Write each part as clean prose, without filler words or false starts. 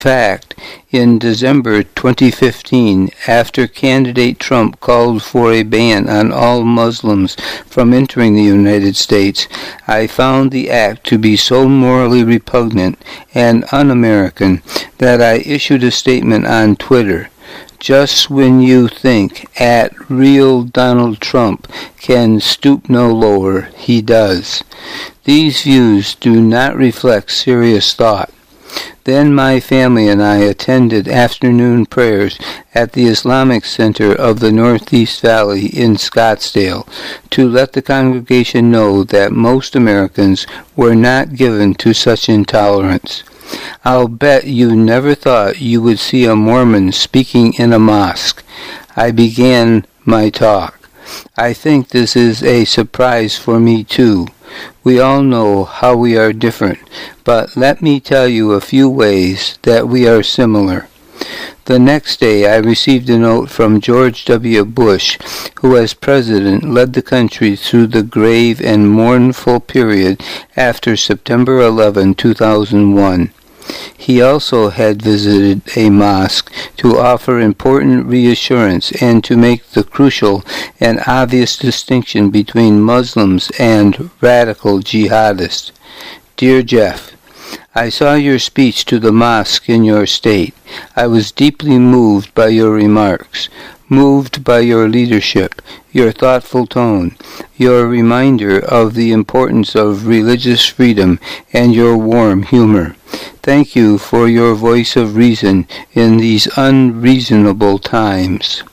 Fact, in December 2015, after candidate Trump called for a ban on all Muslims from entering the United States, I found the act to be so morally repugnant and un-American that I issued a statement on Twitter. Just when you think at real Donald Trump can stoop no lower, he does. These views do not reflect serious thought. Then my family and I attended afternoon prayers at the Islamic Center of the Northeast Valley in Scottsdale to let the congregation know that most Americans were not given to such intolerance. I'll bet you never thought you would see a Mormon speaking in a mosque. I began my talk. I think this is a surprise for me too. We all know how we are different, but let me tell you a few ways that we are similar. The next day I received a note from George W. Bush, who as president led the country through the grave and mournful period after September 11, 2001. He also had visited a mosque to offer important reassurance and to make the crucial and obvious distinction between Muslims and radical jihadists. Dear Jeff, I saw your speech to the mosque in your state. I was deeply moved by your remarks, moved by your leadership, your thoughtful tone, your reminder of the importance of religious freedom, and your warm humor. Thank you for your voice of reason in these unreasonable times.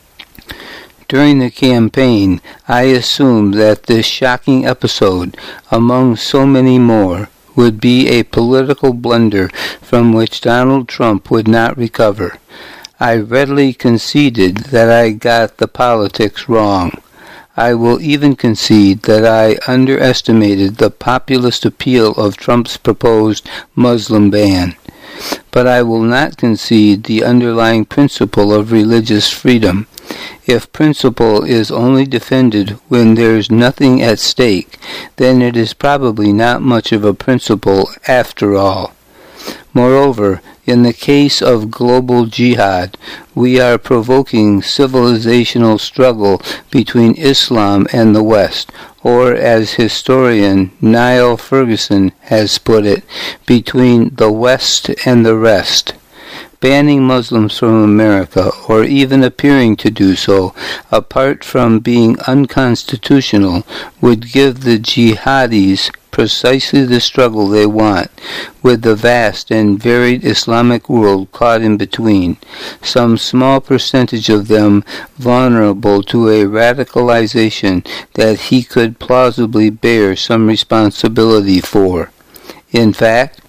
During the campaign, I assumed that this shocking episode, among so many more, would be a political blunder from which Donald Trump would not recover. I readily conceded that I got the politics wrong. I will even concede that I underestimated the populist appeal of Trump's proposed Muslim ban. But I will not concede the underlying principle of religious freedom. If principle is only defended when there's nothing at stake, then it is probably not much of a principle after all. Moreover, in the case of global jihad, we are provoking civilizational struggle between Islam and the West, or as historian Niall Ferguson has put it, between the West and the rest. Banning Muslims from America, or even appearing to do so, apart from being unconstitutional, would give the jihadis precisely the struggle they want, with the vast and varied Islamic world caught in between, some small percentage of them vulnerable to a radicalization that he could plausibly bear some responsibility for. In fact,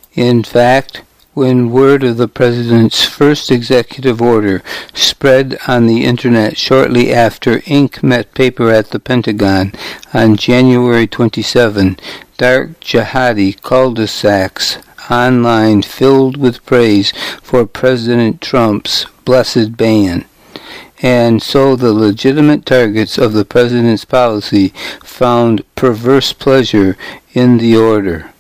when word of the President's first executive order spread on the Internet shortly after ink met paper at the Pentagon on January 27, dark jihadi cul-de-sacs online filled with praise for President Trump's blessed ban. And so the legitimate targets of the President's policy found perverse pleasure in the order.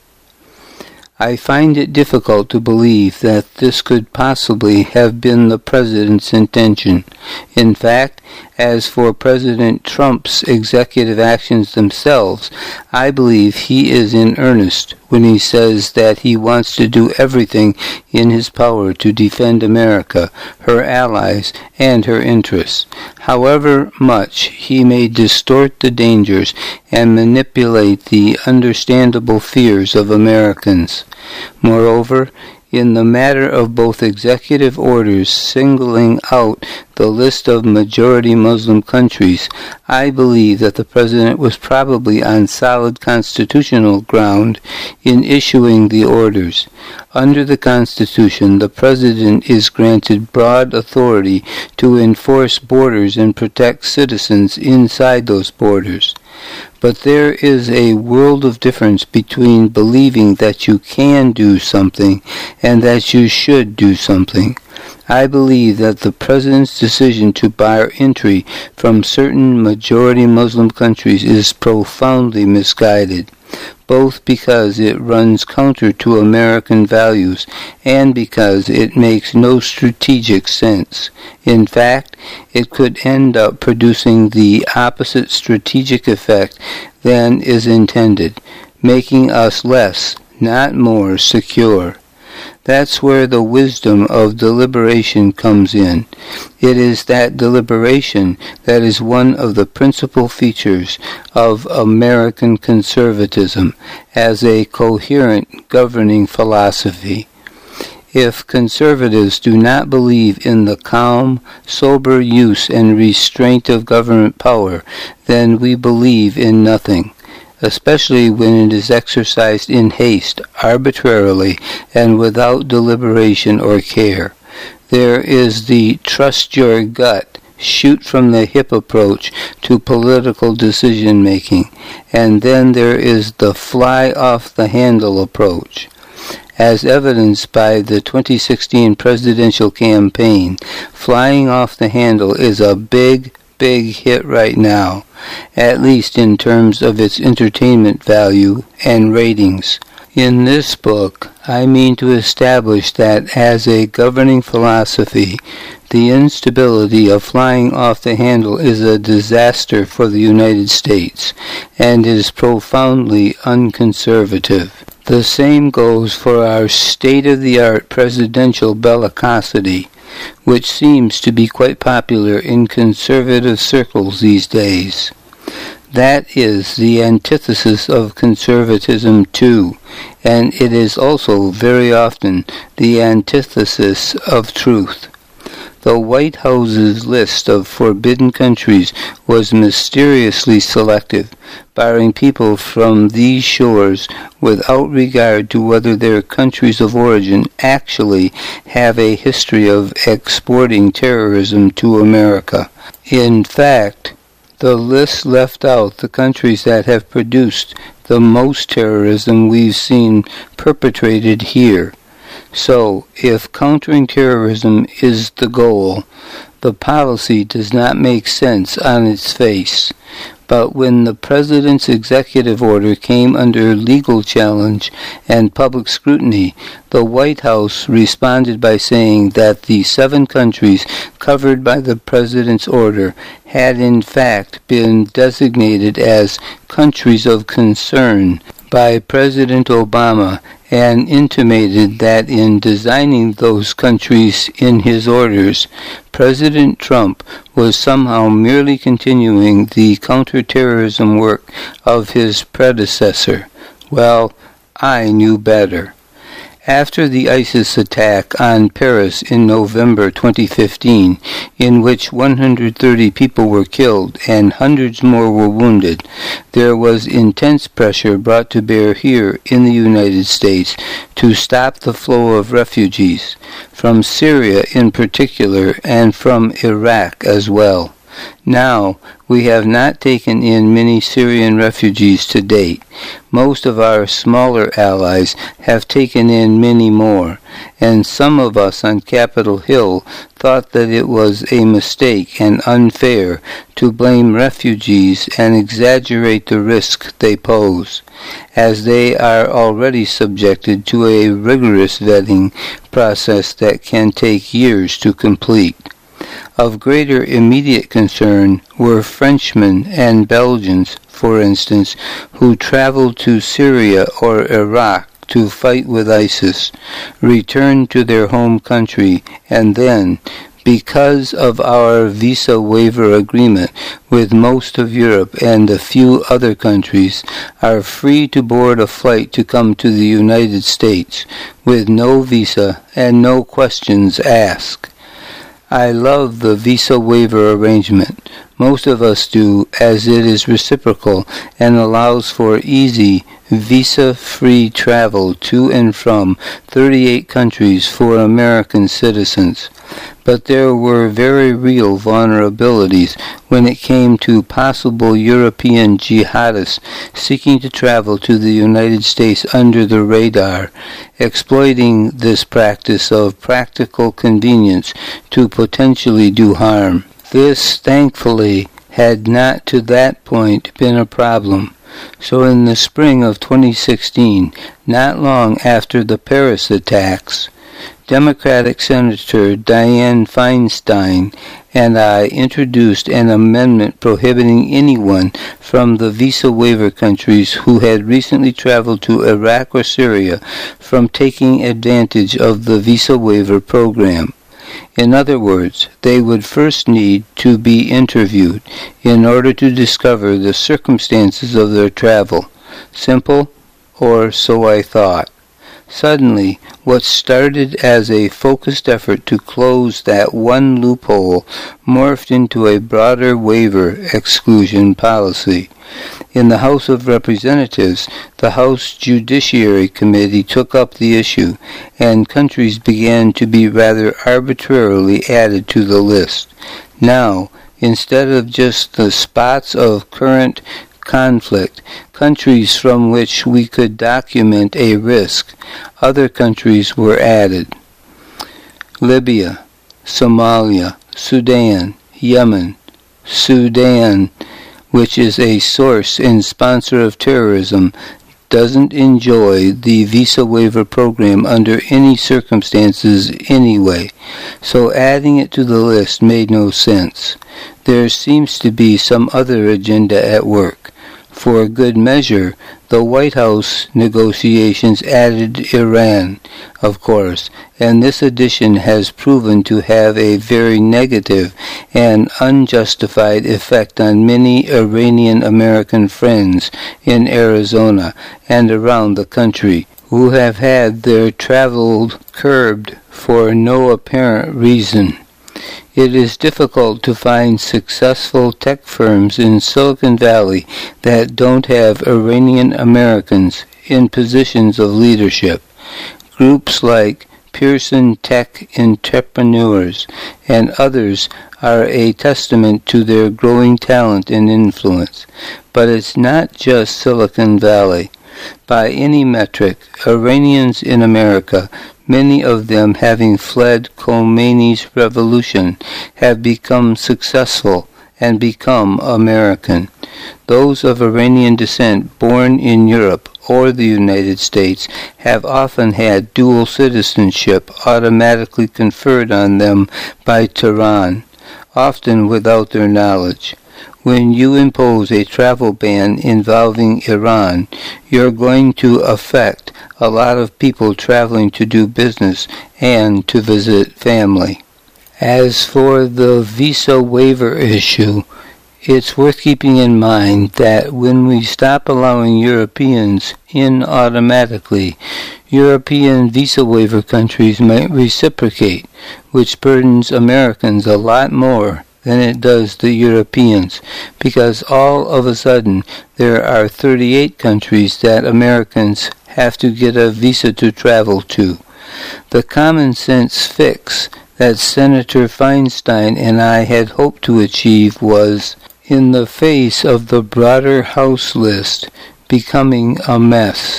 I find it difficult to believe that this could possibly have been the President's intention. In fact, as for President Trump's executive actions themselves, I believe he is in earnest when he says that he wants to do everything in his power to defend America, her allies, and her interests. However much he may distort the dangers and manipulate the understandable fears of Americans. Moreover, in the matter of both executive orders singling out the list of majority Muslim countries, I believe that the President was probably on solid constitutional ground in issuing the orders. Under the Constitution, the President is granted broad authority to enforce borders and protect citizens inside those borders. But there is a world of difference between believing that you can do something and that you should do something. I believe that the President's decision to bar entry from certain majority Muslim countries is profoundly misguided. both because it runs counter to American values and because it makes no strategic sense. In fact, it could end up producing the opposite strategic effect than is intended, making us less, not more, secure. That's where the wisdom of deliberation comes in. It is that deliberation that is one of the principal features of American conservatism as a coherent governing philosophy. If conservatives do not believe in the calm, sober use and restraint of government power, then we believe in nothing, especially when it is exercised in haste, arbitrarily, and without deliberation or care. There is the trust your gut, shoot from the hip approach to political decision-making, and then there is the fly off the handle approach. As evidenced by the 2016 presidential campaign, flying off the handle is a big hit right now, at least in terms of its entertainment value and ratings. In this book, I mean to establish that as a governing philosophy, the instability of flying off the handle is a disaster for the United States and is profoundly unconservative. The same goes for our state-of-the-art presidential bellicosity, which seems to be quite popular in conservative circles these days. That is the antithesis of conservatism too, and it is also very often the antithesis of truth. The White House's list of forbidden countries was mysteriously selective, barring people from these shores without regard to whether their countries of origin actually have a history of exporting terrorism to America. In fact, the list left out the countries that have produced the most terrorism we've seen perpetrated here. So, if countering terrorism is the goal, the policy does not make sense on its face. But when the President's executive order came under legal challenge and public scrutiny, the White House responded by saying that the 7 countries covered by the President's order had in fact been designated as countries of concern by President Obama, and intimated that in designing those countries in his orders, President Trump was somehow merely continuing the counterterrorism work of his predecessor. Well, I knew better. After the ISIS attack on Paris in November 2015, in which 130 people were killed and hundreds more were wounded, there was intense pressure brought to bear here in the United States to stop the flow of refugees, from Syria in particular and from Iraq as well. Now, we have not taken in many Syrian refugees to date. Most of our smaller allies have taken in many more, and some of us on Capitol Hill thought that it was a mistake and unfair to blame refugees and exaggerate the risk they pose, as they are already subjected to a rigorous vetting process that can take years to complete. Of greater immediate concern were Frenchmen and Belgians, for instance, who traveled to Syria or Iraq to fight with ISIS, returned to their home country, and then, because of our visa waiver agreement with most of Europe and a few other countries, are free to board a flight to come to the United States with no visa and no questions asked. I love the visa waiver arrangement. Most of us do, as it is reciprocal and allows for easy, visa-free travel to and from 38 countries for American citizens. But there were very real vulnerabilities when it came to possible European jihadists seeking to travel to the United States under the radar, exploiting this practice of practical convenience to potentially do harm. This, thankfully, had not to that point been a problem. So in the spring of 2016, not long after the Paris attacks, Democratic Senator Dianne Feinstein and I introduced an amendment prohibiting anyone from the visa waiver countries who had recently traveled to Iraq or Syria from taking advantage of the visa waiver program. In other words, they would first need to be interviewed in order to discover the circumstances of their travel. Simple, or so I thought. Suddenly, what started as a focused effort to close that one loophole morphed into a broader waiver exclusion policy. In the House of Representatives, the House Judiciary Committee took up the issue, and countries began to be rather arbitrarily added to the list. Now, instead of just the spots of current conflict, countries from which we could document a risk, other countries were added. Libya, Somalia, Sudan, Yemen, Sudan, which is a source and sponsor of terrorism, doesn't enjoy the visa waiver program under any circumstances anyway, so adding it to the list made no sense. There seems to be some other agenda at work. For good measure, the White House negotiations added Iran, of course, and this addition has proven to have a very negative and unjustified effect on many Iranian American friends in Arizona and around the country, who have had their travel curbed for no apparent reason. It is difficult to find successful tech firms in Silicon Valley that don't have Iranian Americans in positions of leadership. Groups like Pearson Tech Entrepreneurs and others are a testament to their growing talent and influence. But it's not just Silicon Valley. By any metric, Iranians in America, many of them having fled Khomeini's revolution, have become successful and become American. Those of Iranian descent born in Europe or the United States have often had dual citizenship automatically conferred on them by Tehran, often without their knowledge. When you impose a travel ban involving Iran, you're going to affect a lot of people traveling to do business and to visit family. As for the visa waiver issue, it's worth keeping in mind that when we stop allowing Europeans in automatically, European visa waiver countries might reciprocate, which burdens Americans a lot more than it does the Europeans, because all of a sudden there are 38 countries that Americans have to get a visa to travel to. The common sense fix that Senator Feinstein and I had hoped to achieve was, in the face of the broader House list becoming a mess.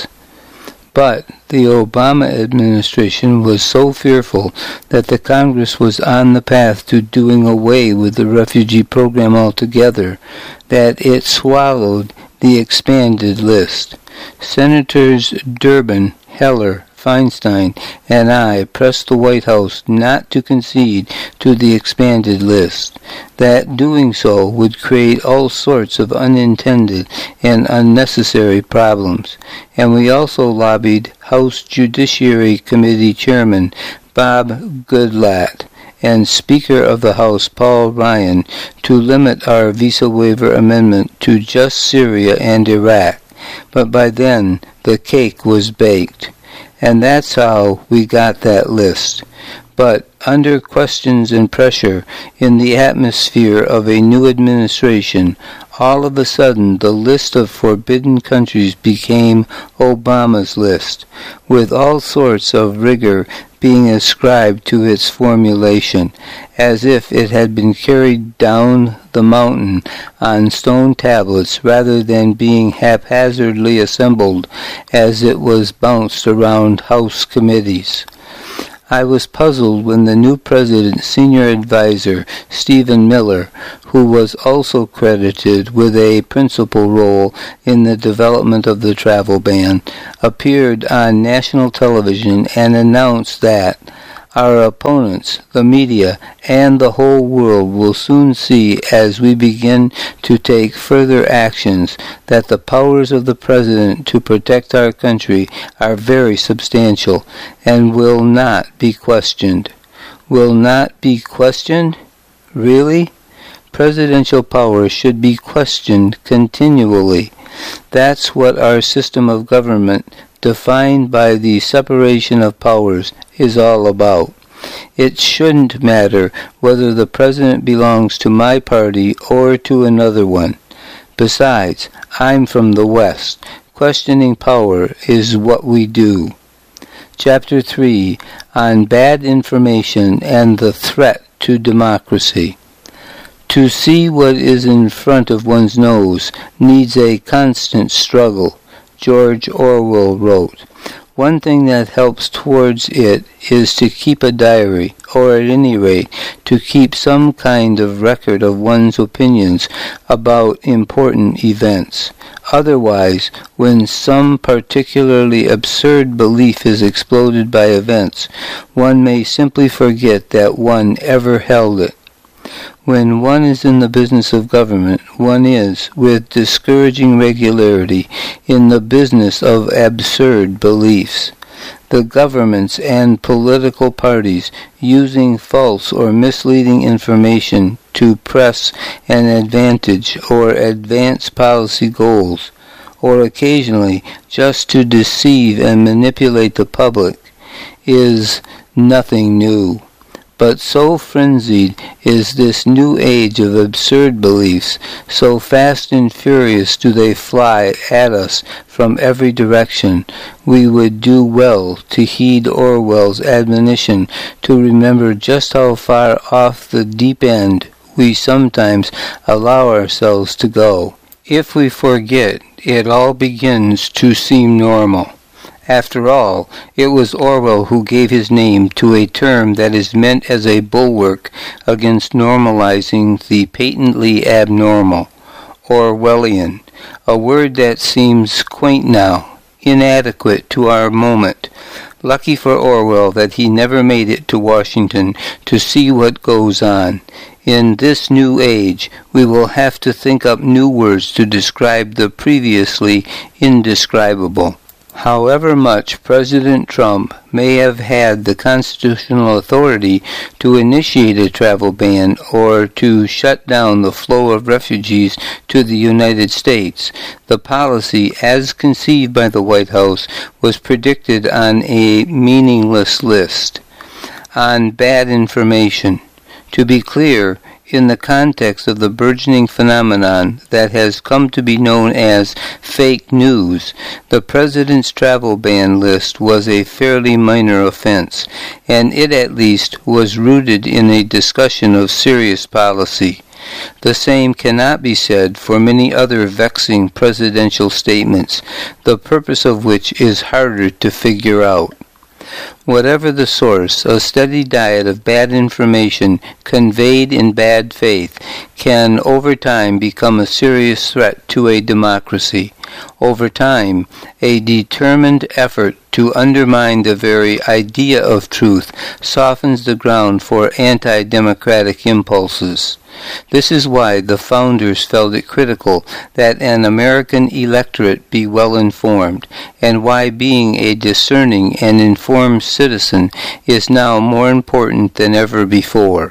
But the Obama administration was so fearful that the Congress was on the path to doing away with the refugee program altogether that it swallowed the expanded list. Senators Durbin, Heller, Feinstein, and I pressed the White House not to concede to the expanded list, that doing so would create all sorts of unintended and unnecessary problems. And we also lobbied House Judiciary Committee Chairman Bob Goodlatte and Speaker of the House Paul Ryan to limit our visa waiver amendment to just Syria and Iraq. But by then, the cake was baked. And that's how we got that list. But under questions and pressure in the atmosphere of a new administration, all of a sudden the list of forbidden countries became Obama's list, with all sorts of rigor being ascribed to its formulation, as if it had been carried down the mountain on stone tablets rather than being haphazardly assembled as it was bounced around House committees. I was puzzled when the new president's senior advisor, Stephen Miller, who was also credited with a principal role in the development of the travel ban, appeared on national television and announced that our opponents, the media, and the whole world will soon see as we begin to take further actions that the powers of the President to protect our country are very substantial and will not be questioned. Will not be questioned? Really? Presidential power should be questioned continually. That's what our system of government, defined by the separation of powers, is all about. It shouldn't matter whether the president belongs to my party or to another one. Besides, I'm from the West. Questioning power is what we do. Chapter 3, on bad information and the threat to democracy. To see what is in front of one's nose needs a constant struggle, George Orwell wrote. One thing that helps towards it is to keep a diary, or at any rate, to keep some kind of record of one's opinions about important events. Otherwise, when some particularly absurd belief is exploded by events, one may simply forget that one ever held it. When one is in the business of government, one is, with discouraging regularity, in the business of absurd beliefs. The governments and political parties using false or misleading information to press an advantage or advance policy goals, or occasionally just to deceive and manipulate the public, is nothing new. But so frenzied is this new age of absurd beliefs, so fast and furious do they fly at us from every direction, we would do well to heed Orwell's admonition to remember just how far off the deep end we sometimes allow ourselves to go. If we forget, it all begins to seem normal. After all, it was Orwell who gave his name to a term that is meant as a bulwark against normalizing the patently abnormal, Orwellian, a word that seems quaint now, inadequate to our moment. Lucky for Orwell that he never made it to Washington to see what goes on. In this new age, we will have to think up new words to describe the previously indescribable. However much President Trump may have had the constitutional authority to initiate a travel ban or to shut down the flow of refugees to the United States, the policy as conceived by the White House was predicted on a meaningless list. On bad information. To be clear, in the context of the burgeoning phenomenon that has come to be known as fake news, the president's travel ban list was a fairly minor offense, and it at least was rooted in a discussion of serious policy. The same cannot be said for many other vexing presidential statements, the purpose of which is harder to figure out. Whatever the source, a steady diet of bad information conveyed in bad faith can over time become a serious threat to a democracy. Over time, a determined effort to undermine the very idea of truth softens the ground for anti-democratic impulses. This is why the founders felt it critical that an American electorate be well informed, and why being a discerning and informed citizen is now more important than ever before.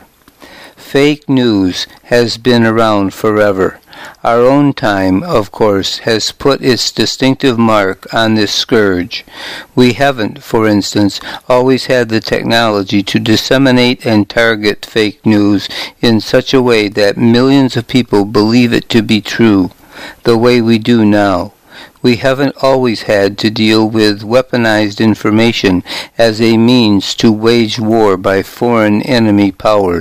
Fake news has been around forever. Our own time, of course, has put its distinctive mark on this scourge. We haven't, for instance, always had the technology to disseminate and target fake news in such a way that millions of people believe it to be true, the way we do now. We haven't always had to deal with weaponized information as a means to wage war by foreign enemy powers.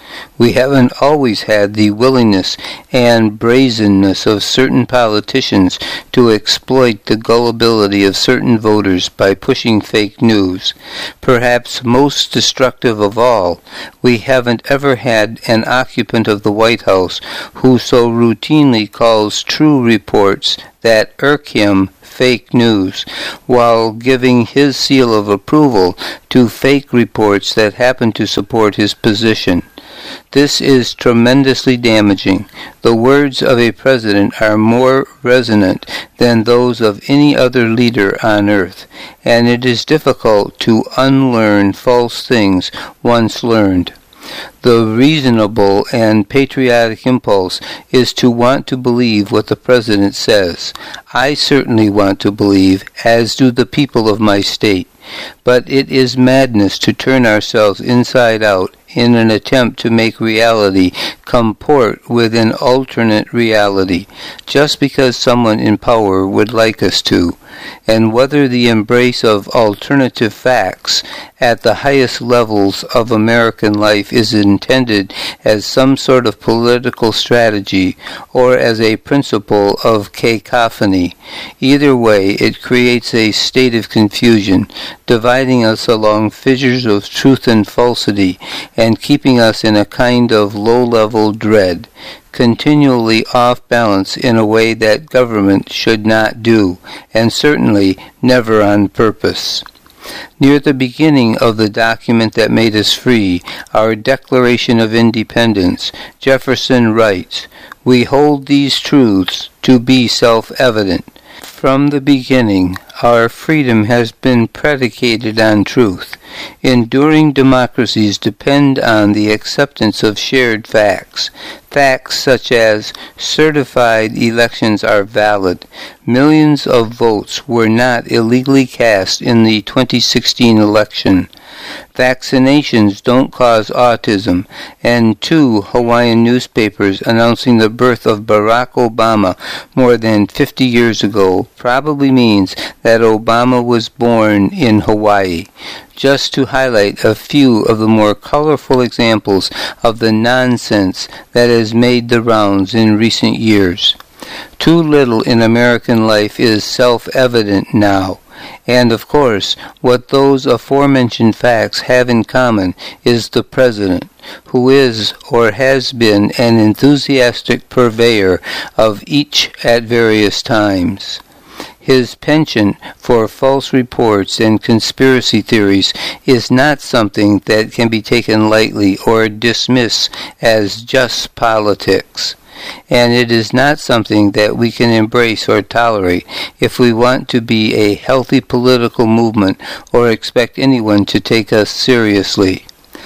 We haven't always had the willingness and brazenness of certain politicians to exploit the gullibility of certain voters by pushing fake news. Perhaps most destructive of all, we haven't ever had an occupant of the White House who so routinely calls true reports that irk him fake news, while giving his seal of approval to fake reports that happen to support his position. This is tremendously damaging. The words of a president are more resonant than those of any other leader on earth, and it is difficult to unlearn false things once learned. The reasonable and patriotic impulse is to want to believe what the president says. I certainly want to believe, as do the people of my state. But it is madness to turn ourselves inside out in an attempt to make reality comport with an alternate reality, just because someone in power would like us to. And whether the embrace of alternative facts at the highest levels of American life is intended as some sort of political strategy or as a principle of cacophony, either way it creates a state of confusion, dividing us along fissures of truth and falsity, and keeping us in a kind of low-level dread, continually off balance in a way that government should not do, and certainly never on purpose. Near the beginning of the document that made us free, our Declaration of Independence, Jefferson writes, "We hold these truths to be self-evident. From the beginning, our freedom has been predicated on truth. Enduring democracies depend on the acceptance of shared facts. Facts such as certified elections are valid. Millions of votes were not illegally cast in the 2016 election. Vaccinations don't cause autism, and 2 Hawaiian newspapers announcing the birth of Barack Obama more than 50 years ago probably means that Obama was born in Hawaii." Just to highlight a few of the more colorful examples of the nonsense that has made the rounds in recent years. Too little in American life is self-evident now. And, of course, what those aforementioned facts have in common is the president, who is or has been an enthusiastic purveyor of each at various times. His penchant for false reports and conspiracy theories is not something that can be taken lightly or dismissed as just politics. And it is not something that we can embrace or tolerate if we want to be a healthy political movement or expect anyone to take us seriously.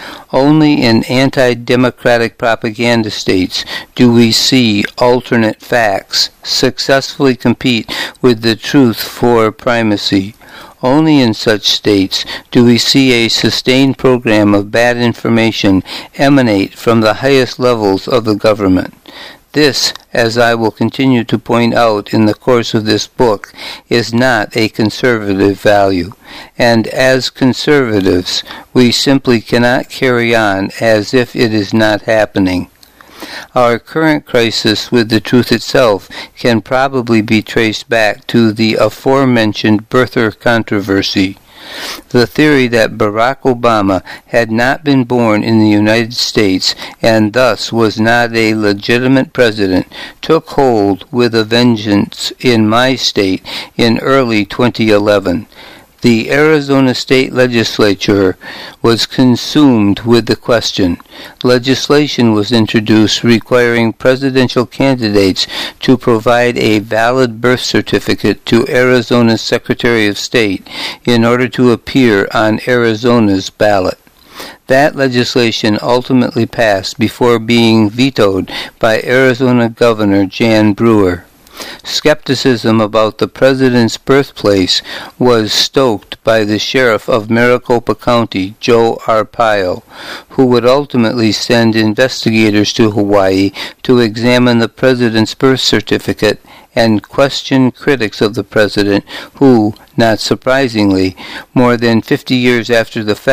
Only in anti-democratic propaganda states do we see alternate facts successfully compete with the truth for primacy. Only in such states do we see a sustained program of bad information emanate from the highest levels of the government. This, as I will continue to point out in the course of this book, is not a conservative value, and as conservatives, we simply cannot carry on as if it is not happening. Our current crisis with the truth itself can probably be traced back to the aforementioned birther controversy. The theory that Barack Obama had not been born in the United States and thus was not a legitimate president took hold with a vengeance in my state in early 2011. The Arizona State Legislature was consumed with the question. Legislation was introduced requiring presidential candidates to provide a valid birth certificate to Arizona's Secretary of State in order to appear on Arizona's ballot. That legislation ultimately passed before being vetoed by Arizona Governor Jan Brewer. Skepticism about the president's birthplace was stoked by the sheriff of Maricopa County, Joe Arpaio, who would ultimately send investigators to Hawaii to examine the president's birth certificate and question critics of the president who, not surprisingly, more than 50 years after the fact,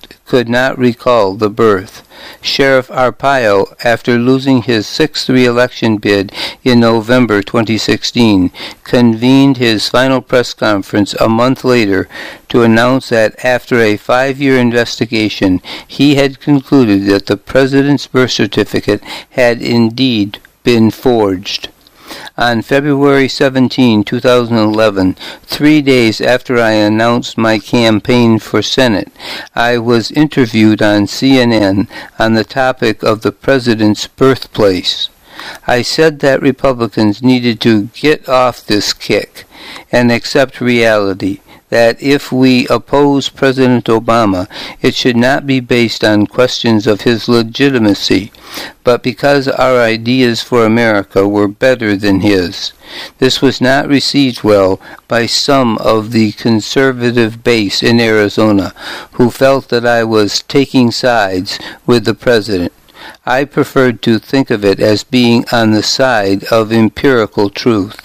could not recall the birth. Sheriff Arpaio, after losing his sixth re-election bid in November 2016, convened his final press conference a month later to announce that after a 5-year investigation, he had concluded that the president's birth certificate had indeed been forged. On February 17, 2011, 3 days after I announced my campaign for Senate, I was interviewed on CNN on the topic of the president's birthplace. I said that Republicans needed to get off this kick and accept reality, that if we oppose President Obama, it should not be based on questions of his legitimacy, but because our ideas for America were better than his. This was not received well by some of the conservative base in Arizona, who felt that I was taking sides with the president. I preferred to think of it as being on the side of empirical truth.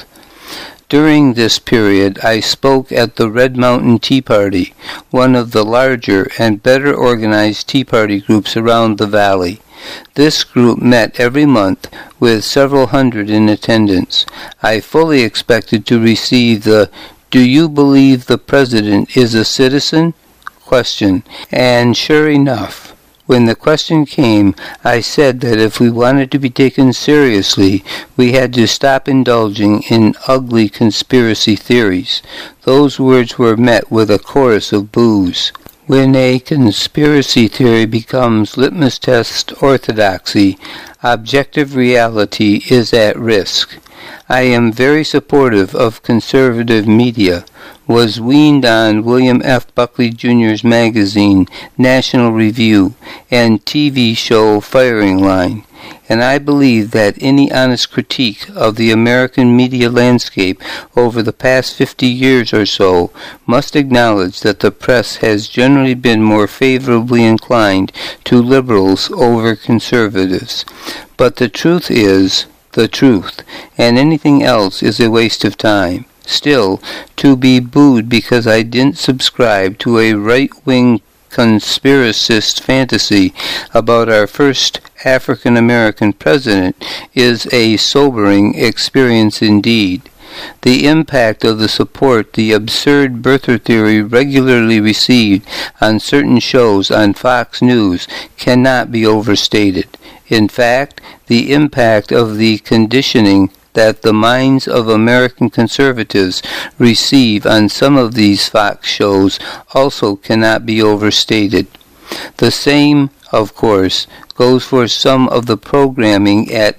During this period, I spoke at the Red Mountain Tea Party, one of the larger and better organized Tea Party groups around the valley. This group met every month with several hundred in attendance. I fully expected to receive the "Do you believe the president is a citizen?" question, and sure enough, when the question came, I said that if we wanted to be taken seriously, we had to stop indulging in ugly conspiracy theories. Those words were met with a chorus of boos. When a conspiracy theory becomes litmus test orthodoxy, objective reality is at risk. I am very supportive of conservative media, was weaned on William F. Buckley Jr.'s magazine, National Review, and TV show Firing Line, and I believe that any honest critique of the American media landscape over the past 50 years or so must acknowledge that the press has generally been more favorably inclined to liberals over conservatives. But the truth is the truth, and anything else is a waste of time. Still, to be booed because I didn't subscribe to a right-wing conspiracist fantasy about our first African-American president is a sobering experience indeed. The impact of the support the absurd birther theory regularly received on certain shows on Fox News cannot be overstated. In fact, the impact of the conditioning that the minds of American conservatives receive on some of these Fox shows also cannot be overstated. The same, of course, goes for some of the programming at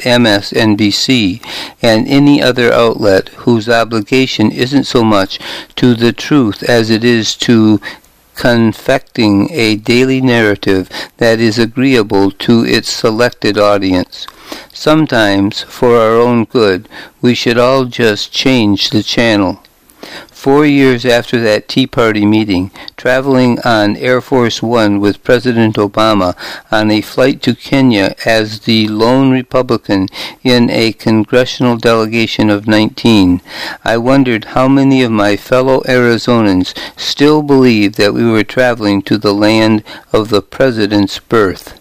MSNBC and any other outlet whose obligation isn't so much to the truth as it is to confecting a daily narrative that is agreeable to its selected audience. Sometimes, for our own good, we should all just change the channel. 4 years after that Tea Party meeting, traveling on Air Force One with President Obama on a flight to Kenya as the lone Republican in a congressional delegation of 19, I wondered how many of my fellow Arizonans still believed that we were traveling to the land of the president's birth.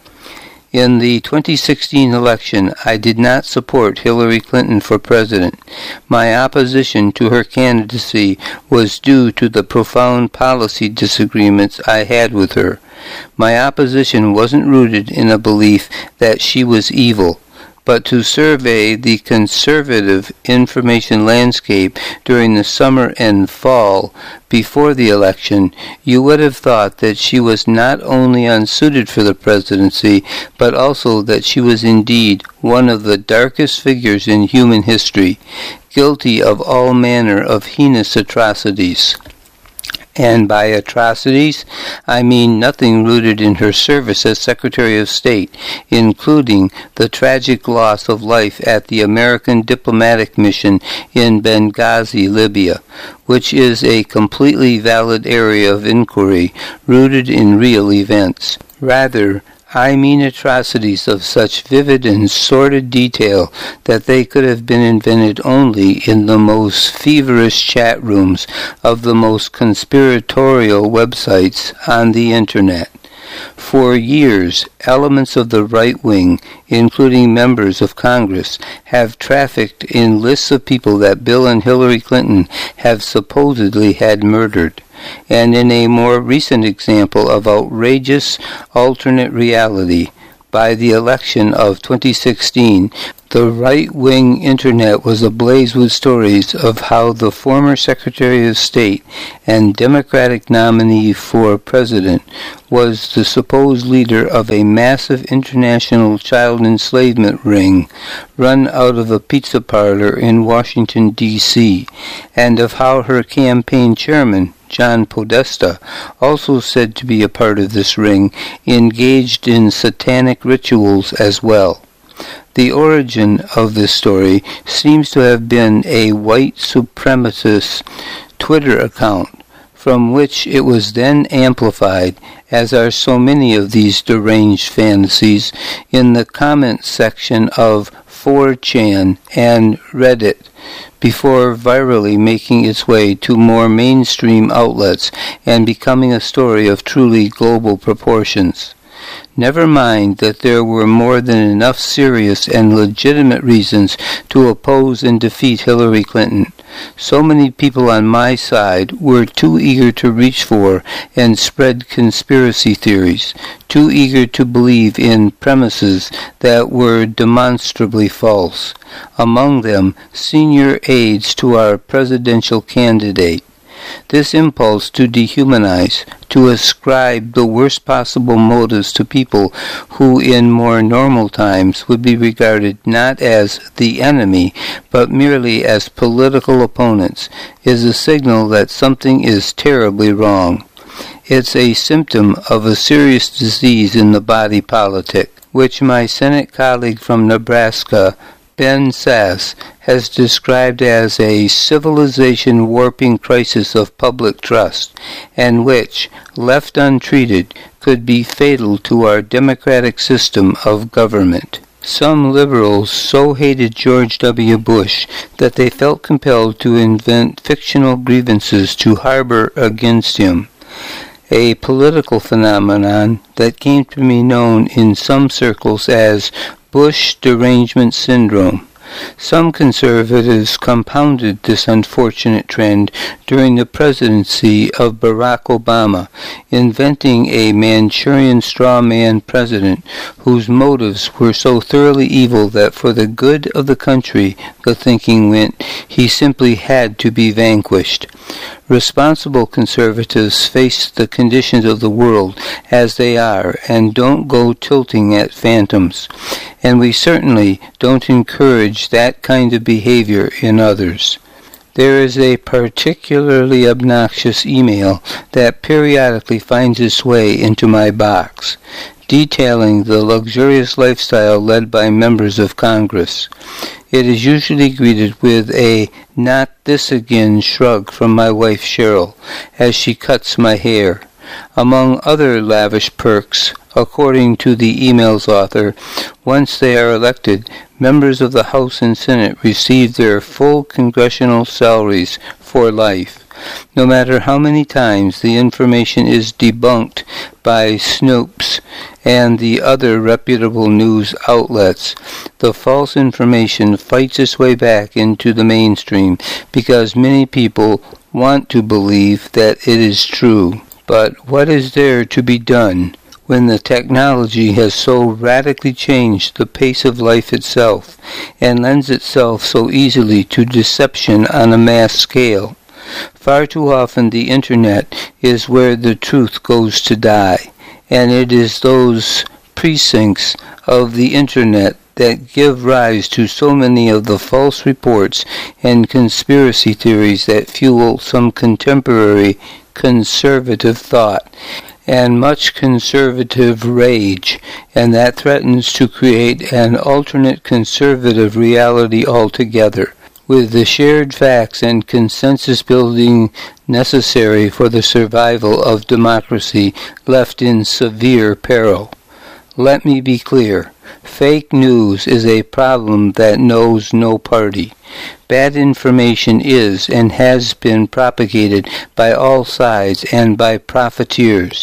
In the 2016 election, I did not support Hillary Clinton for president. My opposition to her candidacy was due to the profound policy disagreements I had with her. My opposition wasn't rooted in a belief that she was evil, but to survey the conservative information landscape during the summer and fall before the election, you would have thought that she was not only unsuited for the presidency, but also that she was indeed one of the darkest figures in human history, guilty of all manner of heinous atrocities. And by atrocities, I mean nothing rooted in her service as Secretary of State, including the tragic loss of life at the American diplomatic mission in Benghazi, Libya, which is a completely valid area of inquiry rooted in real events. Rather, I mean atrocities of such vivid and sordid detail that they could have been invented only in the most feverish chat rooms of the most conspiratorial websites on the Internet. For years, elements of the right wing, including members of Congress, have trafficked in lists of people that Bill and Hillary Clinton have supposedly had murdered. And in a more recent example of outrageous alternate reality, by the election of 2016, the right-wing internet was ablaze with stories of how the former Secretary of State and Democratic nominee for president was the supposed leader of a massive international child enslavement ring run out of a pizza parlor in Washington, D.C., and of how her campaign chairman, John Podesta, also said to be a part of this ring, engaged in satanic rituals as well. The origin of this story seems to have been a white supremacist Twitter account, from which it was then amplified, as are so many of these deranged fantasies, in the comments section of 4chan and Reddit, before virally making its way to more mainstream outlets and becoming a story of truly global proportions. Never mind that there were more than enough serious and legitimate reasons to oppose and defeat Hillary Clinton. So many people on my side were too eager to reach for and spread conspiracy theories, too eager to believe in premises that were demonstrably false. Among them, senior aides to our presidential candidate. This impulse to dehumanize, to ascribe the worst possible motives to people who in more normal times would be regarded not as the enemy, but merely as political opponents, is a signal that something is terribly wrong. It's a symptom of a serious disease in the body politic, which my Senate colleague from Nebraska, Ben Sasse, has described as a civilization-warping crisis of public trust, and which, left untreated, could be fatal to our democratic system of government. Some liberals so hated George W. Bush that they felt compelled to invent fictional grievances to harbor against him, a political phenomenon that came to be known in some circles as Bush derangement syndrome. Some conservatives compounded this unfortunate trend during the presidency of Barack Obama, inventing a Manchurian straw man president whose motives were so thoroughly evil that for the good of the country, the thinking went, he simply had to be vanquished. Responsible conservatives face the conditions of the world as they are and don't go tilting at phantoms. And we certainly don't encourage that kind of behavior in others. There is a particularly obnoxious email that periodically finds its way into my box, detailing the luxurious lifestyle led by members of Congress. It is usually greeted with a "not this again" shrug from my wife Cheryl as she cuts my hair. Among other lavish perks, according to the email's author, once they are elected, members of the House and Senate receive their full congressional salaries for life. No matter how many times the information is debunked by Snopes and the other reputable news outlets, the false information fights its way back into the mainstream because many people want to believe that it is true. But what is there to be done when the technology has so radically changed the pace of life itself and lends itself so easily to deception on a mass scale? Far too often the internet is where the truth goes to die, and it is those precincts of the internet that give rise to so many of the false reports and conspiracy theories that fuel some contemporary conservative thought and much conservative rage, and that threatens to create an alternate conservative reality altogether, with the shared facts and consensus building necessary for the survival of democracy left in severe peril. Let me be clear. Fake news is a problem that knows no party. Bad information is and has been propagated by all sides and by profiteers,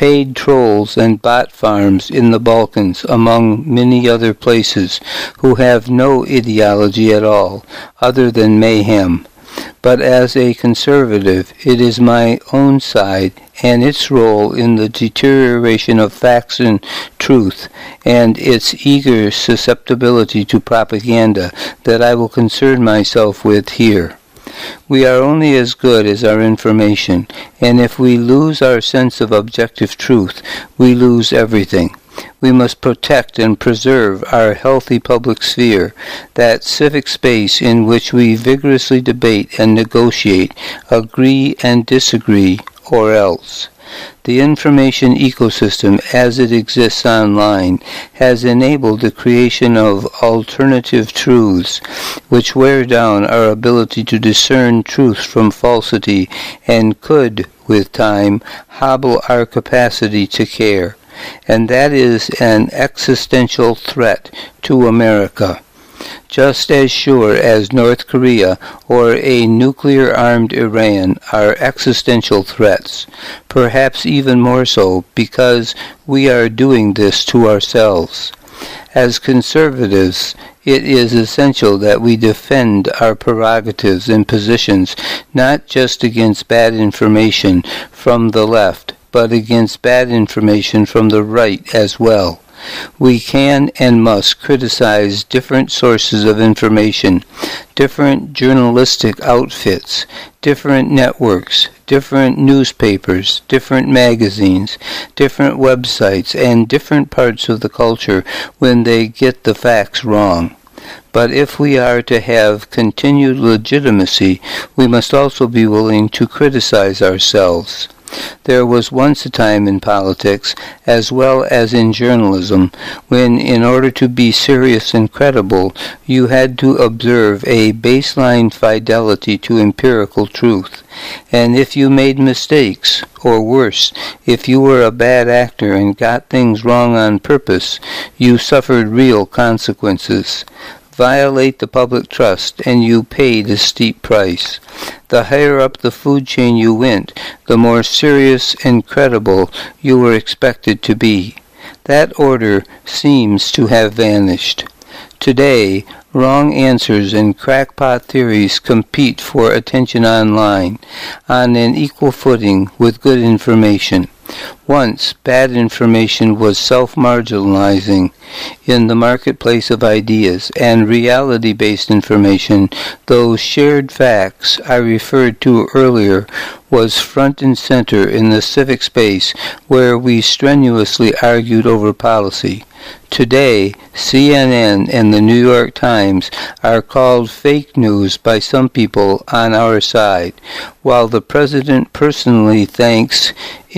paid trolls and bot farms in the Balkans, among many other places, who have no ideology at all, other than mayhem. But as a conservative, it is my own side and its role in the deterioration of facts and truth, and its eager susceptibility to propaganda that I will concern myself with here. We are only as good as our information, and if we lose our sense of objective truth, we lose everything. We must protect and preserve our healthy public sphere, that civic space in which we vigorously debate and negotiate, agree and disagree, or else. The information ecosystem as it exists online has enabled the creation of alternative truths, which wear down our ability to discern truth from falsity and could, with time, hobble our capacity to care. And that is an existential threat to America, just as sure as North Korea or a nuclear-armed Iran are existential threats, perhaps even more so because we are doing this to ourselves. As conservatives, it is essential that we defend our prerogatives and positions not just against bad information from the left, but against bad information from the right as well. We can and must criticize different sources of information, different journalistic outfits, different networks, different newspapers, different magazines, different websites, and different parts of the culture when they get the facts wrong. But if we are to have continued legitimacy, we must also be willing to criticize ourselves. There was once a time in politics, as well as in journalism, when in order to be serious and credible, you had to observe a baseline fidelity to empirical truth. And if you made mistakes, or worse, if you were a bad actor and got things wrong on purpose, you suffered real consequences. Violate the public trust, and you paid a steep price. The higher up the food chain you went, the more serious and credible you were expected to be. That order seems to have vanished. Today, wrong answers and crackpot theories compete for attention online, on an equal footing with good information. Once, bad information was self-marginalizing in the marketplace of ideas, and reality-based information, those shared facts I referred to earlier, was front and center in the civic space where we strenuously argued over policy. Today, CNN and the New York Times are called fake news by some people on our side, while the President personally thanks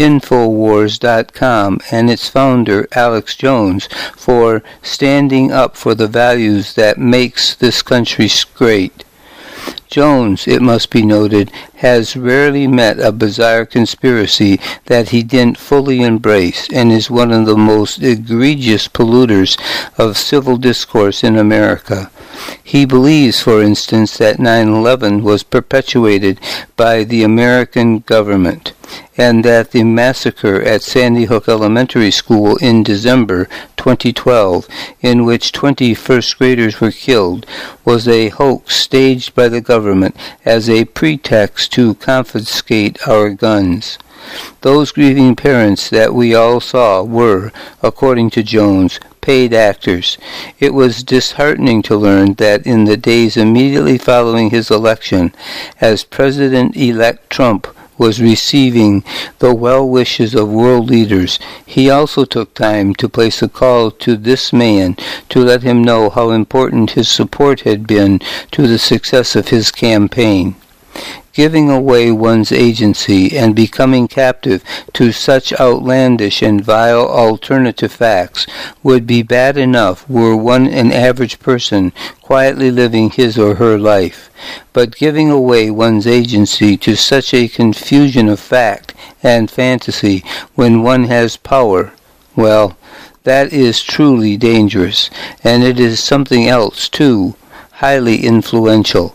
Infowars.com and its founder, Alex Jones, for standing up for the values that makes this country great. Jones, it must be noted, has rarely met a bizarre conspiracy that he didn't fully embrace, and is one of the most egregious polluters of civil discourse in America. He believes, for instance, that 9/11 was perpetuated by the American government, and that the massacre at Sandy Hook Elementary School in December 2012, in which 20 first graders were killed, was a hoax staged by the government as a pretext to confiscate our guns. Those grieving parents that we all saw were, according to Jones, paid actors. It was disheartening to learn that in the days immediately following his election, as President-elect Trump was receiving the well wishes of world leaders, he also took time to place a call to this man to let him know how important his support had been to the success of his campaign. Giving away one's agency and becoming captive to such outlandish and vile alternative facts would be bad enough were one an average person quietly living his or her life. But giving away one's agency to such a confusion of fact and fantasy when one has power, well, that is truly dangerous, and it is something else, too, highly influential.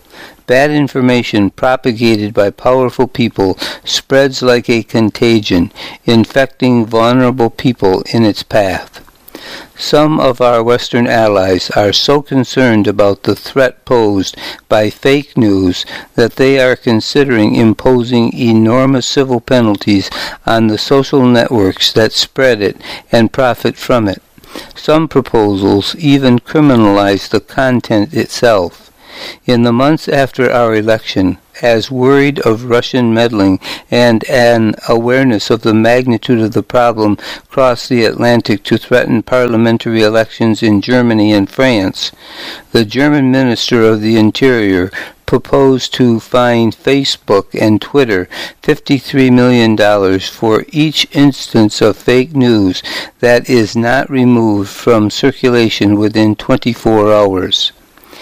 Bad information propagated by powerful people spreads like a contagion, infecting vulnerable people in its path. Some of our Western allies are so concerned about the threat posed by fake news that they are considering imposing enormous civil penalties on the social networks that spread it and profit from it. Some proposals even criminalize the content itself. In the months after our election, as worried of Russian meddling and an awareness of the magnitude of the problem crossed the Atlantic to threaten parliamentary elections in Germany and France, the German Minister of the Interior proposed to fine Facebook and Twitter $53 million for each instance of fake news that is not removed from circulation within 24 hours.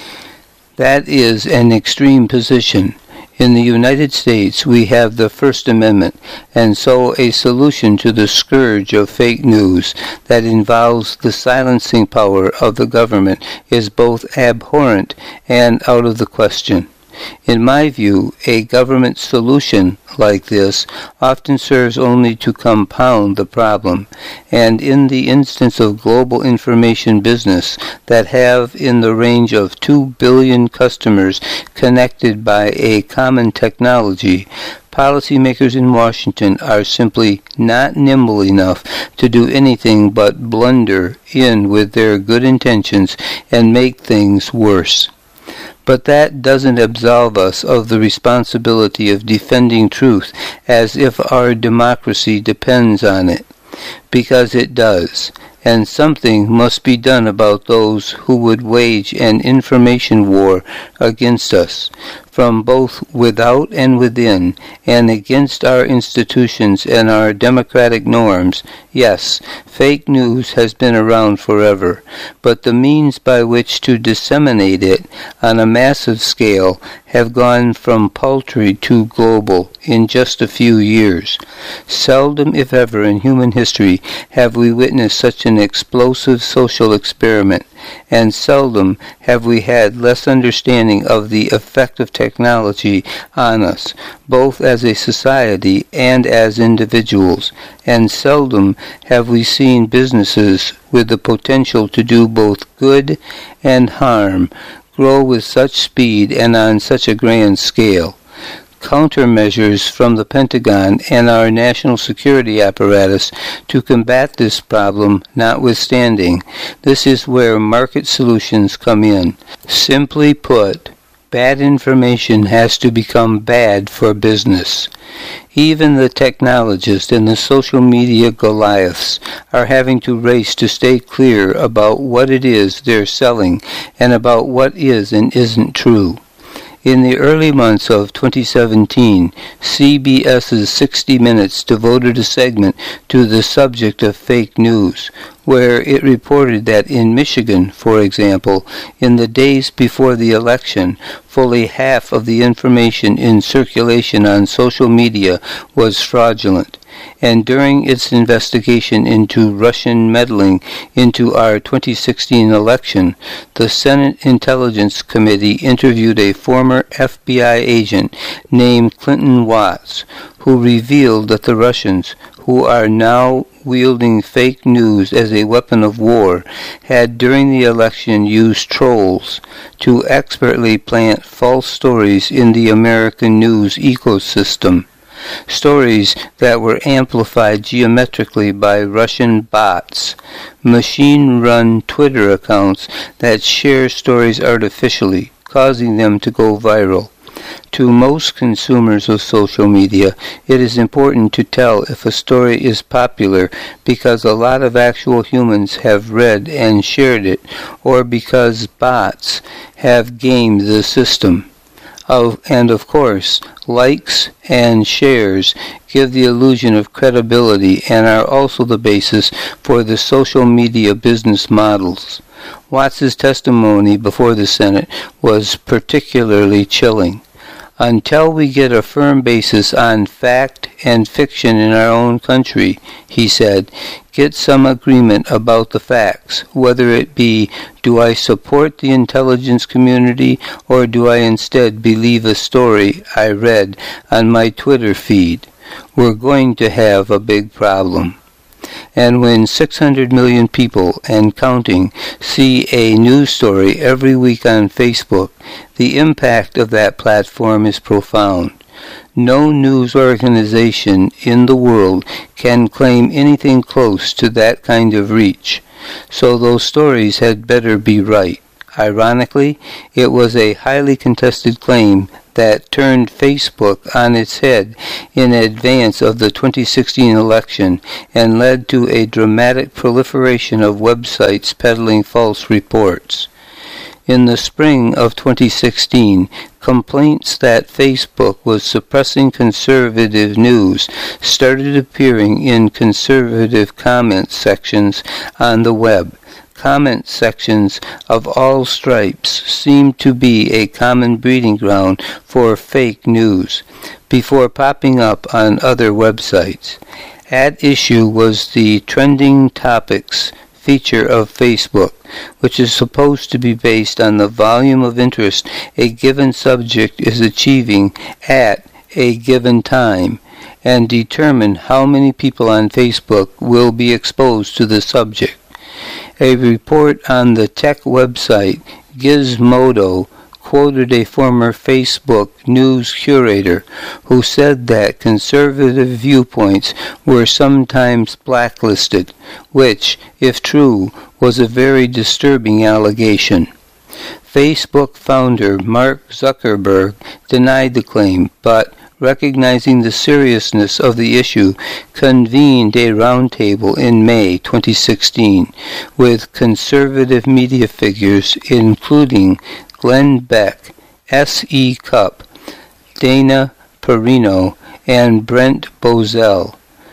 That is an extreme position. In the United States, we have the First Amendment, and so a solution to the scourge of fake news that involves the silencing power of the government is both abhorrent and out of the question. In my view, a government solution like this often serves only to compound the problem, and in the instance of global information business that have in the range of 2 billion customers connected by a common technology, policymakers in Washington are simply not nimble enough to do anything but blunder in with their good intentions and make things worse. But that doesn't absolve us of the responsibility of defending truth as if our democracy depends on it, because it does, and something must be done about those who would wage an information war against us, from both without and within, and against our institutions and our democratic norms. Yes, fake news has been around forever, but the means by which to disseminate it on a massive scale have gone from paltry to global in just a few years. Seldom, if ever, in human history have we witnessed such an explosive social experiment, and seldom have we had less understanding of the effect of technology on us, both as a society and as individuals, and seldom have we seen businesses with the potential to do both good and harm grow with such speed and on such a grand scale. Countermeasures from the Pentagon and our national security apparatus to combat this problem notwithstanding, this is where market solutions come in. Simply put, bad information has to become bad for business. Even the technologists and the social media Goliaths are having to race to stay clear about what it is they're selling and about what is and isn't true. In the early months of 2017, CBS's 60 Minutes devoted a segment to the subject of fake news, where it reported that in Michigan, for example, in the days before the election, fully half of the information in circulation on social media was fraudulent. And during its investigation into Russian meddling into our 2016 election, the Senate Intelligence Committee interviewed a former FBI agent named Clinton Watts, who revealed that the Russians, who are now wielding fake news as a weapon of war, had during the election used trolls to expertly plant false stories in the American news ecosystem. Stories that were amplified geometrically by Russian bots, machine-run Twitter accounts that share stories artificially, causing them to go viral. To most consumers of social media, it is important to tell if a story is popular because a lot of actual humans have read and shared it, or because bots have gamed the system. And of course, likes and shares give the illusion of credibility and are also the basis for the social media business models. Watts' testimony before the Senate was particularly chilling. Until we get a firm basis on fact and fiction in our own country, he said, get some agreement about the facts, whether it be, do I support the intelligence community or do I instead believe a story I read on my Twitter feed? We're going to have a big problem. And when 600 million people and counting see a news story every week on Facebook, the impact of that platform is profound. No news organization in the world can claim anything close to that kind of reach. So those stories had better be right. Ironically, it was a highly contested claim that turned Facebook on its head in advance of the 2016 election and led to a dramatic proliferation of websites peddling false reports. In the spring of 2016, complaints that Facebook was suppressing conservative news started appearing in conservative comment sections on the web. Comment sections of all stripes seem to be a common breeding ground for fake news, before popping up on other websites. At issue was the trending topics feature of Facebook, which is supposed to be based on the volume of interest a given subject is achieving at a given time, and determine how many people on Facebook will be exposed to the subject. A report on the tech website Gizmodo quoted a former Facebook news curator who said that conservative viewpoints were sometimes blacklisted, which, if true, was a very disturbing allegation. Facebook founder Mark Zuckerberg denied the claim, but recognizing the seriousness of the issue, convened a roundtable in May 2016 with conservative media figures including Glenn Beck, S.E. Cupp, Dana Perino, and Brent Bozell.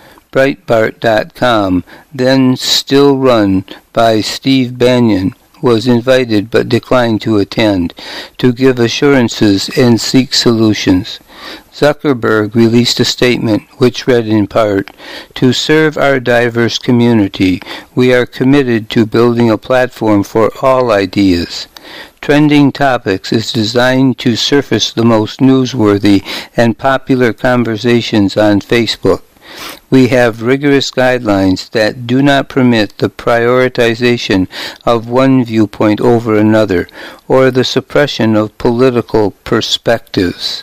Breitbart.com, then still run by Steve Bannon, was invited but declined to attend, to give assurances and seek solutions. Zuckerberg released a statement which read in part, "To serve our diverse community, we are committed to building a platform for all ideas. Trending Topics is designed to surface the most newsworthy and popular conversations on Facebook. We have rigorous guidelines that do not permit the prioritization of one viewpoint over another or the suppression of political perspectives."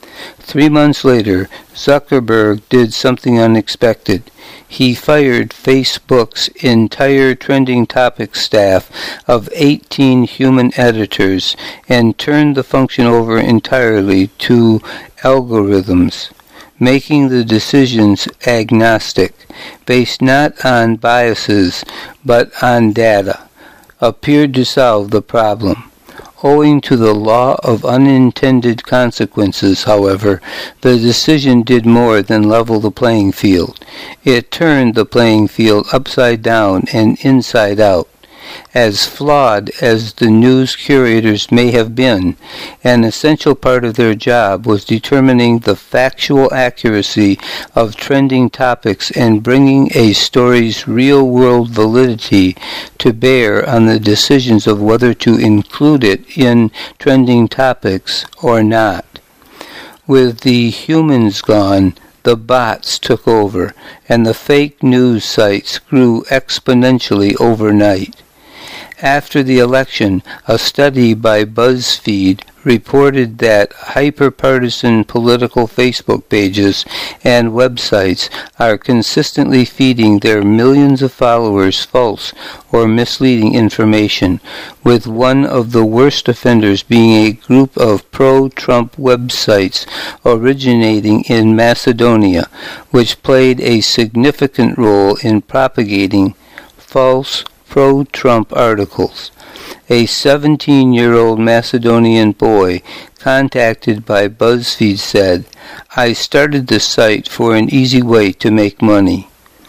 3 months later, Zuckerberg did something unexpected. He fired Facebook's entire Trending Topics staff of 18 human editors and turned the function over entirely to algorithms, making the decisions agnostic, based not on biases but on data, appeared to solve the problem. Owing to the law of unintended consequences, however, the decision did more than level the playing field. It turned the playing field upside down and inside out. As flawed as the news curators may have been, an essential part of their job was determining the factual accuracy of trending topics and bringing a story's real-world validity to bear on the decisions of whether to include it in trending topics or not. With the humans gone, the bots took over, and the fake news sites grew exponentially overnight. After the election, a study by BuzzFeed reported that hyper-partisan political Facebook pages and websites are consistently feeding their millions of followers false or misleading information, with one of the worst offenders being a group of pro-Trump websites originating in Macedonia, which played a significant role in propagating false pro-Trump articles. A 17-year-old Macedonian boy contacted by BuzzFeed said, "I started the site for an easy way to make money."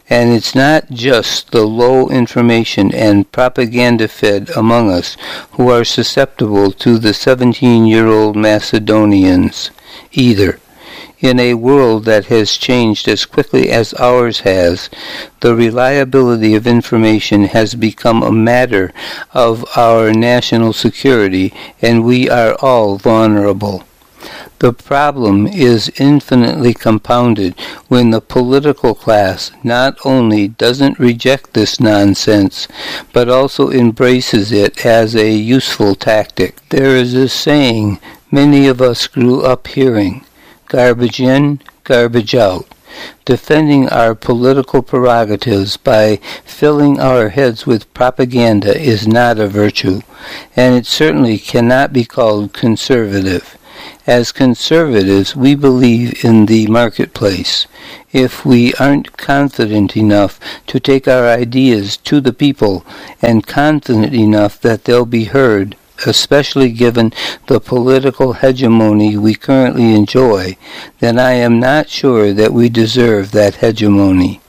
And it's not just the low information and propaganda fed among us who are susceptible to the 17-year-old Macedonians either. In a world that has changed as quickly as ours has, the reliability of information has become a matter of our national security, and we are all vulnerable. The problem is infinitely compounded when the political class not only doesn't reject this nonsense, but also embraces it as a useful tactic. There is a saying many of us grew up hearing: garbage in, garbage out. Defending our political prerogatives by filling our heads with propaganda is not a virtue, and it certainly cannot be called conservative. As conservatives, we believe in the marketplace. If we aren't confident enough to take our ideas to the people, and confident enough that they'll be heard, especially given the political hegemony we currently enjoy, then I am not sure that we deserve that hegemony.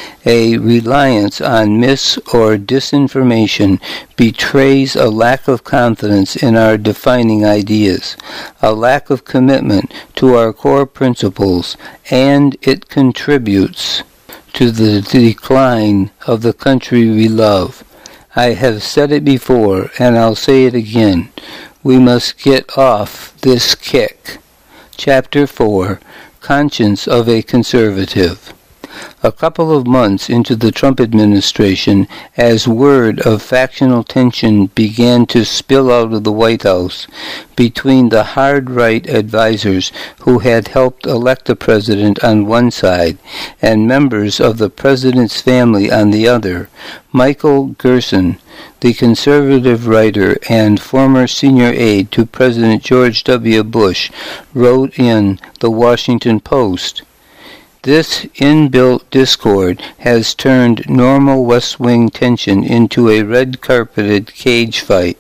A reliance on mis- or disinformation betrays a lack of confidence in our defining ideas, a lack of commitment to our core principles, and it contributes to the decline of the country we love. I have said it before, and I'll say it again. We must get off this kick. Chapter 4, Conscience of a Conservative. A couple of months into the Trump administration, as word of factional tension began to spill out of the White House between the hard-right advisers who had helped elect the president on one side and members of the president's family on the other, Michael Gerson, the conservative writer and former senior aide to President George W. Bush, wrote in the Washington Post, "This inbuilt discord has turned normal West Wing tension into a red-carpeted cage fight.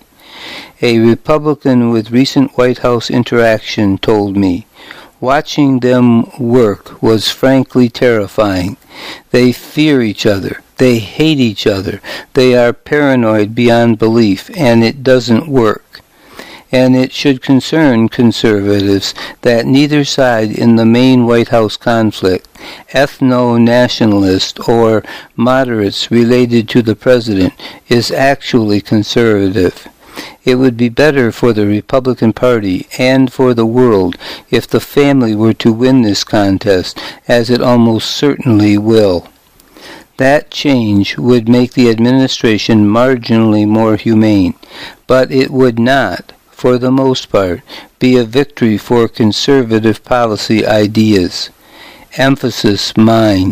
A Republican with recent White House interaction told me, watching them work was frankly terrifying. They fear each other. They hate each other. They are paranoid beyond belief, and it doesn't work. And it should concern conservatives that neither side in the main White House conflict, ethno-nationalist or moderates related to the president, is actually conservative. It would be better for the Republican Party and for the world if the family were to win this contest, as it almost certainly will. That change would make the administration marginally more humane, but it would not, for the most part, be a victory for conservative policy ideas. Emphasis mine.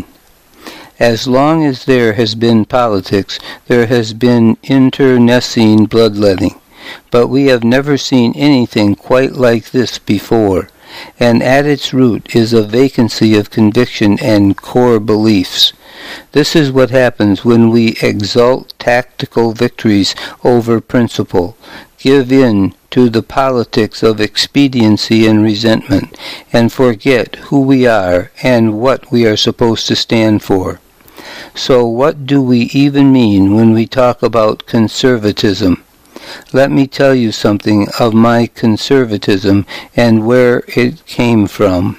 As long as there has been politics, there has been internecine bloodletting. But we have never seen anything quite like this before, and at its root is a vacancy of conviction and core beliefs. This is what happens when we exalt tactical victories over principle, give in to the politics of expediency and resentment, and forget who we are and what we are supposed to stand for. So what do we even mean when we talk about conservatism? Let me tell you something of my conservatism and where it came from.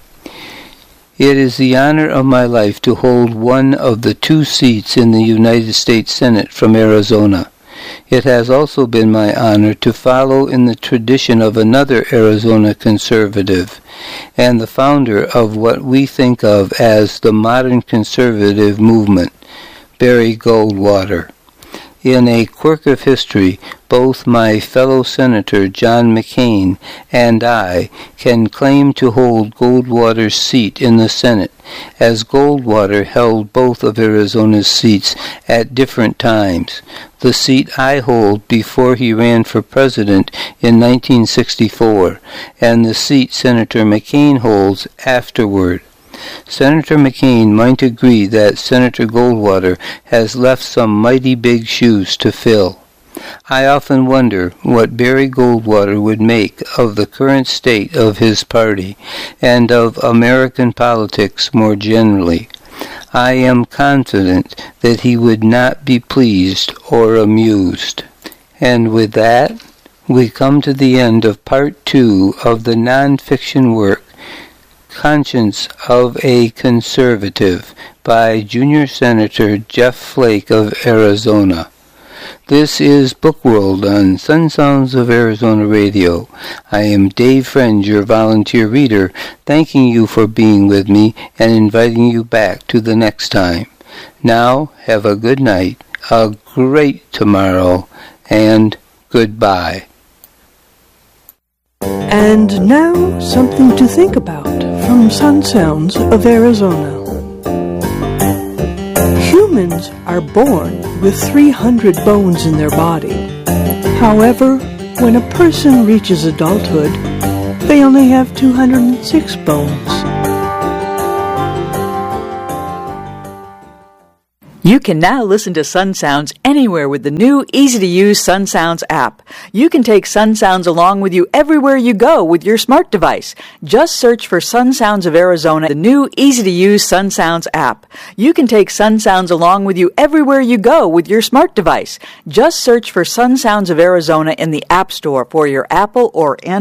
It is the honor of my life to hold one of the 2 seats in the United States Senate from Arizona. It has also been my honor to follow in the tradition of another Arizona conservative, and the founder of what we think of as the modern conservative movement, Barry Goldwater. In a quirk of history, both my fellow Senator John McCain and I can claim to hold Goldwater's seat in the Senate, as Goldwater held both of Arizona's seats at different times. The seat I hold before he ran for president in 1964, and the seat Senator McCain holds afterward. Senator McCain might agree that Senator Goldwater has left some mighty big shoes to fill. I often wonder what Barry Goldwater would make of the current state of his party and of American politics more generally. I am confident that he would not be pleased or amused. And with that, we come to the end of Part 2 of the nonfiction work, Conscience of a Conservative, by Junior Senator Jeff Flake of Arizona. This is Bookworld on Sun Sounds of Arizona Radio. I am Dave Friend, your volunteer reader, thanking you for being with me and inviting you back to the next time. Now, have a good night, a great tomorrow, and goodbye. And now, something to think about from Sun Sounds of Arizona. Humans are born with 300 bones in their body. However, when a person reaches adulthood, they only have 206 bones. You can now listen to Sun Sounds anywhere with the new, easy-to-use Sun Sounds app. You can take Sun Sounds along with you everywhere you go with your smart device. Just search for Sun Sounds of Arizona, the new, easy-to-use Sun Sounds app. You can take Sun Sounds along with you everywhere you go with your smart device. Just search for Sun Sounds of Arizona in the App Store for your Apple or Android